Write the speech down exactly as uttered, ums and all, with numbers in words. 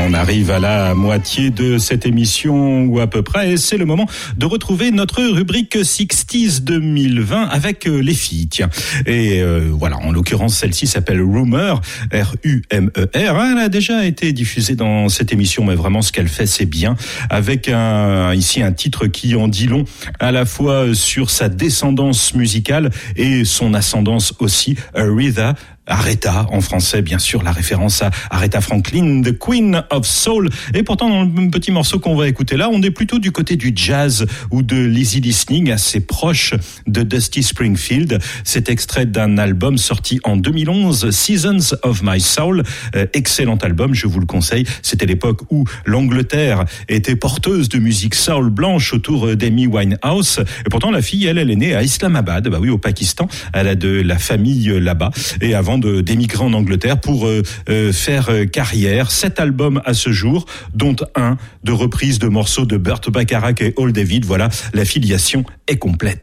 On arrive à la moitié de cette émission, ou à peu près, et c'est le moment de retrouver notre rubrique sixties deux mille vingt avec les filles, tiens. Et euh, voilà, en l'occurrence, celle-ci s'appelle Rumor, R U M E R. Elle a déjà été diffusée dans cette émission, mais vraiment, ce qu'elle fait, c'est bien. Avec un, ici un titre qui en dit long, à la fois sur sa descendance musicale et son ascendance aussi, Aretha. Aretha, en français, bien sûr, la référence à Aretha Franklin, The Queen of Soul. Et pourtant, dans le petit morceau qu'on va écouter là, on est plutôt du côté du jazz ou de l'easy listening, assez proche de Dusty Springfield. C'est extrait d'un album sorti en deux mille onze, Seasons of My Soul. Euh, excellent album, je vous le conseille. C'était l'époque où l'Angleterre était porteuse de musique soul blanche autour d'Amy Winehouse. Et pourtant, la fille, elle, elle est née à Islamabad, bah oui, au Pakistan. Elle a de la famille là-bas. Et avant de, d'émigrer en Angleterre pour euh, euh, faire euh, carrière. Sept albums à ce jour, dont un de reprise de morceaux de Burt Bacharach et Hal David. Voilà, la filiation est complète.